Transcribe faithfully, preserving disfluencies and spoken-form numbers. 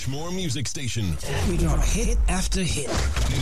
Rushmore Music Station. We got hit after hit.